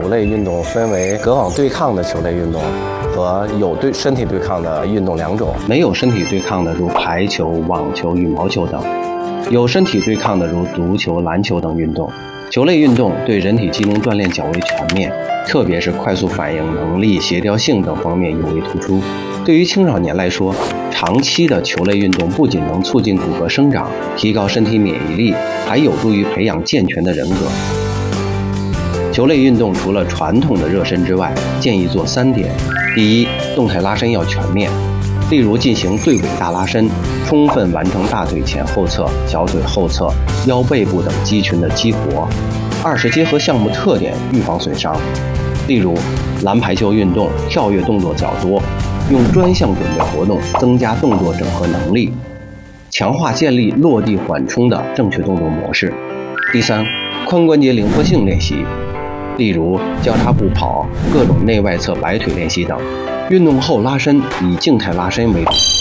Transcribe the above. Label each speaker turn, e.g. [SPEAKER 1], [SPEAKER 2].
[SPEAKER 1] 类运动分为隔网对抗的球类运动和有身体对抗的运动两种。
[SPEAKER 2] 没有身体对抗的如排球、网球、羽毛球等；有身体对抗的如足球、篮球等运动。球类运动对人体机能锻炼较为全面，特别是快速反应能力、协调性等方面尤为突出。对于青少年来说，长期的球类运动不仅能促进骨骼生长，提高身体免疫力，还有助于培养健全的人格。球类运动除了传统的热身之外，建议做3点：第一，动态拉伸要全面，例如进行对尾大拉伸，充分完成大腿前后侧、小腿后侧、腰背部等肌群的激活。二是结合项目特点，预防损伤，例如篮排球运动跳跃动作较多，用专项准备活动增加动作整合能力，强化建立落地缓冲的正确动作模式。第三，髋关节灵活性练习，例如交叉步跑、各种内外侧摆腿练习等。运动后拉伸以静态拉伸为主。